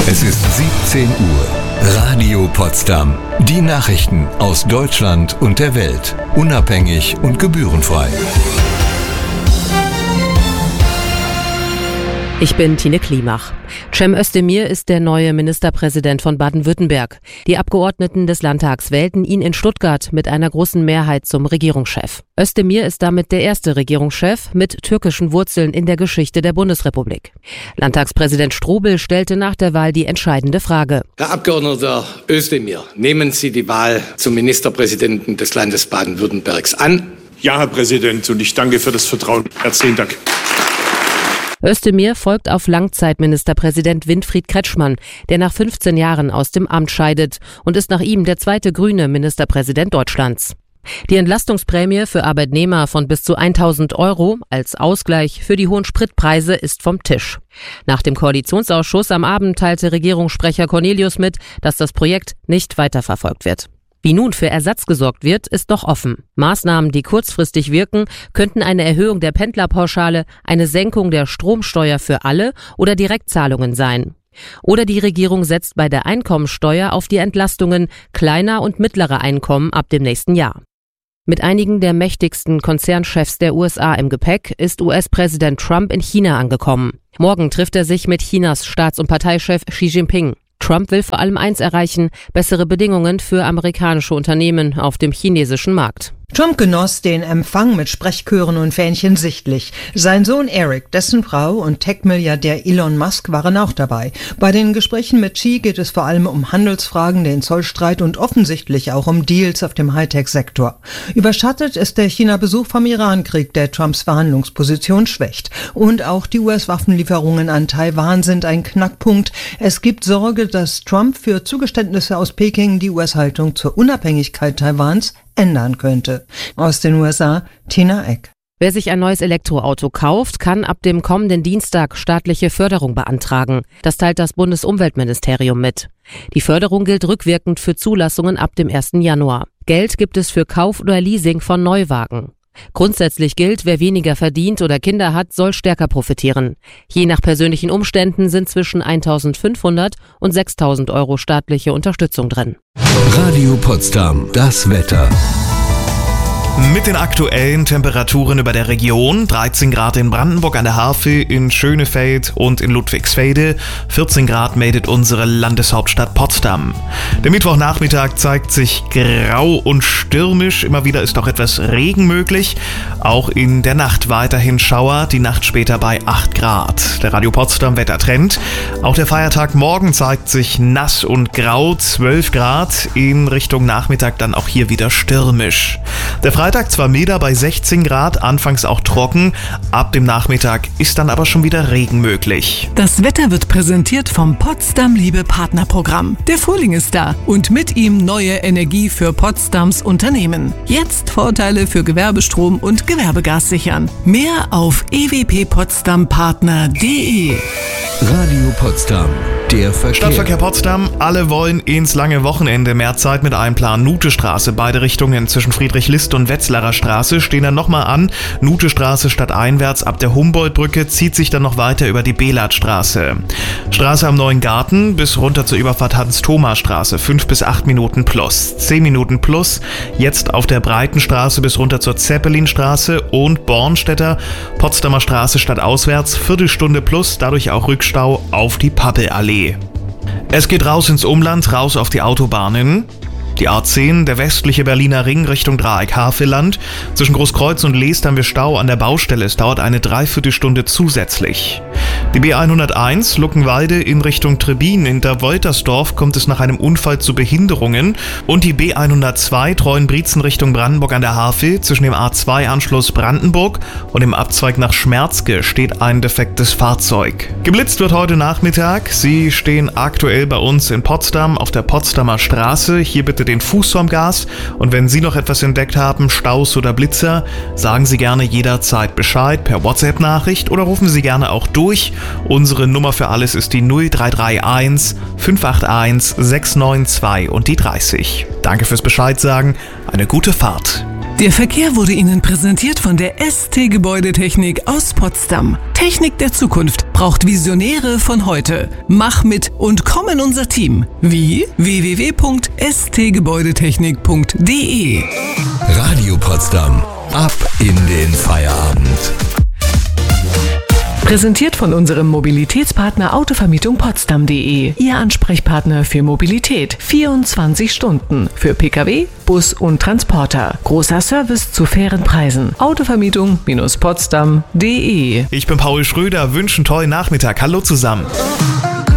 Es ist 17 Uhr. Radio Potsdam. Die Nachrichten aus Deutschland und der Welt. Unabhängig und gebührenfrei. Ich bin Tine Klimach. Cem Özdemir ist der neue Ministerpräsident von Baden-Württemberg. Die Abgeordneten des Landtags wählten ihn in Stuttgart mit einer großen Mehrheit zum Regierungschef. Özdemir ist damit der erste Regierungschef mit türkischen Wurzeln in der Geschichte der Bundesrepublik. Landtagspräsident Strobel stellte nach der Wahl die entscheidende Frage. Herr Abgeordneter Özdemir, nehmen Sie die Wahl zum Ministerpräsidenten des Landes Baden-Württembergs an? Ja, Herr Präsident, und ich danke für das Vertrauen. Herzlichen Dank. Özdemir folgt auf Langzeitministerpräsident Winfried Kretschmann, der nach 15 Jahren aus dem Amt scheidet und ist nach ihm der zweite grüne Ministerpräsident Deutschlands. Die Entlastungsprämie für Arbeitnehmer von bis zu 1.000 € als Ausgleich für die hohen Spritpreise ist vom Tisch. Nach dem Koalitionsausschuss am Abend teilte Regierungssprecher Cornelius mit, dass das Projekt nicht weiterverfolgt wird. Wie nun für Ersatz gesorgt wird, ist noch offen. Maßnahmen, die kurzfristig wirken, könnten eine Erhöhung der Pendlerpauschale, eine Senkung der Stromsteuer für alle oder Direktzahlungen sein. Oder die Regierung setzt bei der Einkommensteuer auf die Entlastungen kleiner und mittlerer Einkommen ab dem nächsten Jahr. Mit einigen der mächtigsten Konzernchefs der USA im Gepäck ist US-Präsident Trump in China angekommen. Morgen trifft er sich mit Chinas Staats- und Parteichef Xi Jinping. Trump will vor allem eins erreichen: bessere Bedingungen für amerikanische Unternehmen auf dem chinesischen Markt. Trump genoss den Empfang mit Sprechchören und Fähnchen sichtlich. Sein Sohn Eric, dessen Frau und Tech-Milliardär Elon Musk waren auch dabei. Bei den Gesprächen mit Xi geht es vor allem um Handelsfragen, den Zollstreit und offensichtlich auch um Deals auf dem Hightech-Sektor. Überschattet ist der China-Besuch vom Irankrieg, der Trumps Verhandlungsposition schwächt. Und auch die US-Waffenlieferungen an Taiwan sind ein Knackpunkt. Es gibt Sorge, dass Trump für Zugeständnisse aus Peking die US-Haltung zur Unabhängigkeit Taiwans ändern könnte. Aus den USA, Tina Eck. Wer sich ein neues Elektroauto kauft, kann ab dem kommenden Dienstag staatliche Förderung beantragen. Das teilt das Bundesumweltministerium mit. Die Förderung gilt rückwirkend für Zulassungen ab dem 1. Januar. Geld gibt es für Kauf oder Leasing von Neuwagen. Grundsätzlich gilt, wer weniger verdient oder Kinder hat, soll stärker profitieren. Je nach persönlichen Umständen sind zwischen 1.500 und 6.000 € staatliche Unterstützung drin. Radio Potsdam, das Wetter. Mit den aktuellen Temperaturen über der Region: 13 Grad in Brandenburg an der Havel, in Schönefeld und in Ludwigsfelde. 14 Grad meldet unsere Landeshauptstadt Potsdam. Der Mittwochnachmittag zeigt sich grau und stürmisch. Immer wieder ist auch etwas Regen möglich. Auch in der Nacht weiterhin Schauer, die Nacht später bei 8 Grad. Der Radio Potsdam Wettertrend. Auch der Feiertag morgen zeigt sich nass und grau, 12 Grad. In Richtung Nachmittag dann auch hier wieder stürmisch. Der Freitag zwar milder bei 16 Grad, anfangs auch trocken. Ab dem Nachmittag ist dann aber schon wieder Regen möglich. Das Wetter wird präsentiert vom Potsdam Liebe Partnerprogramm. Der Frühling ist da und mit ihm neue Energie für Potsdams Unternehmen. Jetzt Vorteile für Gewerbestrom und Gewerbegas sichern. Mehr auf ewppotsdampartner.de. Radio Potsdam, der Verkehr. Stadtverkehr Potsdam, alle wollen ins lange Wochenende. Mehr Zeit mit Einplan. Nutestraße, beide Richtungen zwischen Friedrich-List und Wetzlarer Straße stehen dann nochmal an. Nutestraße stadteinwärts ab der Humboldtbrücke zieht sich dann noch weiter über die Belatstraße. Straße am Neuen Garten bis runter zur Überfahrt Hans-Thoma-Straße, 5 bis 8 Minuten plus. 10 Minuten plus jetzt auf der Breitenstraße bis runter zur Zeppelinstraße und Bornstädter Potsdamer Straße stadtauswärts, Viertelstunde plus, dadurch auch Rückstau auf die Pappelallee. Es geht raus ins Umland, raus auf die Autobahnen. Die A10, der westliche Berliner Ring Richtung Dreieck-Havelland. Zwischen Großkreuz und Leest haben wir Stau an der Baustelle. Es dauert eine Dreiviertelstunde zusätzlich. Die B101 Luckenwalde in Richtung Trebin. Hinter Woltersdorf kommt es nach einem Unfall zu Behinderungen. Und die B102 Treuenbrietzen Richtung Brandenburg an der Havel. Zwischen dem A2-Anschluss Brandenburg und dem Abzweig nach Schmerzke steht ein defektes Fahrzeug. Geblitzt wird heute Nachmittag. Sie stehen aktuell bei uns in Potsdam auf der Potsdamer Straße. Hier bitte den Fuß vom Gas. Und wenn Sie noch etwas entdeckt haben, Staus oder Blitzer, sagen Sie gerne jederzeit Bescheid per WhatsApp-Nachricht oder rufen Sie gerne auch durch. Unsere Nummer für alles ist die 0331 581 692 und die 30. Danke fürs Bescheid sagen. Eine gute Fahrt. Der Verkehr wurde Ihnen präsentiert von der ST Gebäudetechnik aus Potsdam. Technik der Zukunft braucht Visionäre von heute. Mach mit und komm in unser Team. Wie? www.stgebäudetechnik.de. Radio Potsdam. Ab in den Feierabend. Präsentiert von unserem Mobilitätspartner Autovermietung Potsdam.de. Ihr Ansprechpartner für Mobilität. 24 Stunden. Für Pkw, Bus und Transporter. Großer Service zu fairen Preisen. Autovermietung-potsdam.de. Ich bin Paul Schröder, wünsche einen tollen Nachmittag. Hallo zusammen.